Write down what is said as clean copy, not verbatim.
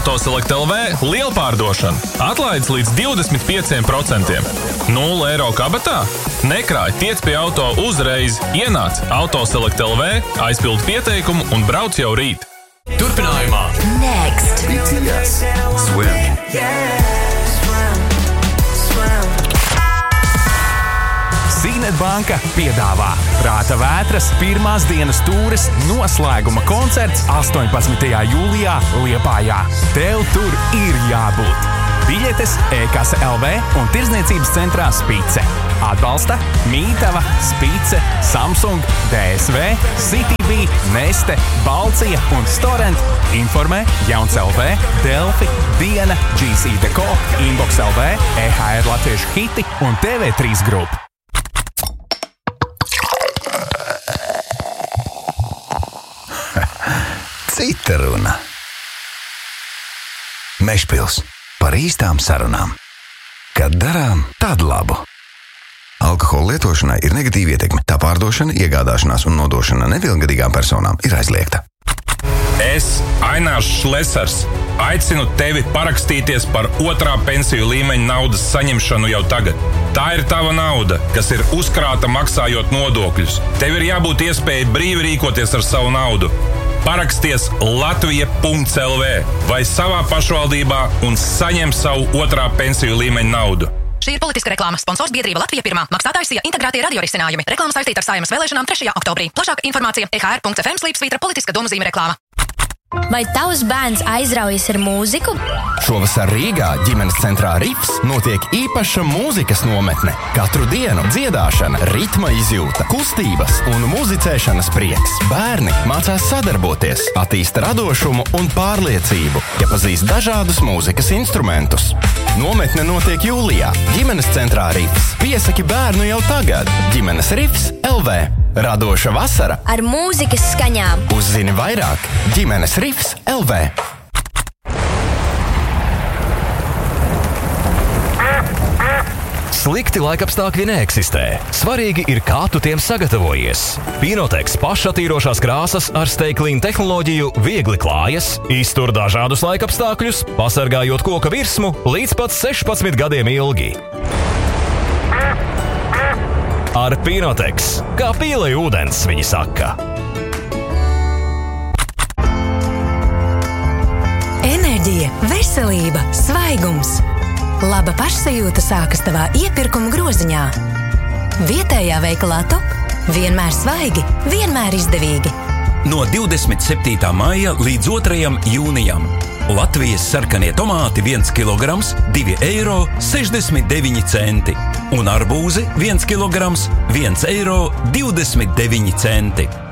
Autoselect LV lielpārdošana. Atlaides līdz 25%. 0 eiro kabatā? Nekrāj, tiec pie auto uzreiz. Ienāc Autoselect LV, aizpild pieteikumu un brauc jau rīt. Turpinājumā Next. BTS Swim. Zīnet banka piedāvā Prāta vētras pirmās dienas tūres noslēguma koncerts 18. jūlijā Liepājā. Tev tur ir jābūt. Biļetes e-kase LV un tirdzniecības centrā Spice. Atbalsta Mītava, Spice, Samsung, DSV, CTV, Neste, Balcija un Storent. Informē Jauns LV, Delfi, Diena, GC Deko, Inbox LV, EHR Latviešu hiti un TV3 grupa. Cita runa. Mežpils par īstām sarunām. Kad darām, tad labu. Alkohola lietošanai ir negatīva ietekme. Tā pārdošana, iegādāšanās un nodošana nepilngadīgām personām ir aizliegta. Es, Ainārs Šlesers, aicinu tevi parakstīties par 2. pensiju līmeņa naudas saņemšanu jau tagad. Tā ir tava nauda, kas ir uzkrāta maksājot nodokļus. Tev ir jābūt iespēja brīvi rīkoties ar savu naudu. Paraksties latvija.lv vai savā pašvaldībā un saņem savu 2. pensiju līmeņa naudu. Šī ir politiska reklāma. Sponsors biedrība Latvija pirmā. Maksātājs SIA integrētie radiorisinājumi. Reklāma saistīta ar Saeimas vēlēšanām 3. oktobrī. Plašāka informācija ehr.fm/politiska domzīme reklāma. Vai tavs bērns aizraujas ar mūziku? Šovasar Rīgā ģimenes centrā Rifs notiek īpaša mūzikas nometne. Katru dienu dziedāšana, ritma izjūta, kustības un muzicēšanas prieks. Bērni mācās sadarboties, attīsta radošumu un pārliecību, iepazīst dažādus mūzikas instrumentus. Nometne notiek jūlijā. Ģimenes centrā Rifs. Piesaki bērnu jau tagad. Ģimenes Rifs LV. Radoša vasara Ar mūzikas skaņām. Uzzini vairāk ģimenes Rifs LV. Slikti laikapstākļi neeksistē. Svarīgi ir, kā tu tiem sagatavojies. Pinotex pašatīrošās krāsas ar Stay-Clean tehnoloģiju viegli klājas, iztur dažādus laikapstākļus, pasargājot koka virsmu līdz pat 16 gadiem ilgi. Ar Pinotex, kā pīlei ūdens, viņi saka. Enerģija, veselība, svaigums. Laba pašsajūta sākas tavā iepirkuma groziņā. Vietējā veikalā Top. Vienmēr svaigi, vienmēr izdevīgi. No 27. maija līdz 2. jūnijam. Latvijas sarkanie tomāti 1 kg, 2,69 eiro. Un arbūzi 1 kg, 1,29 eiro.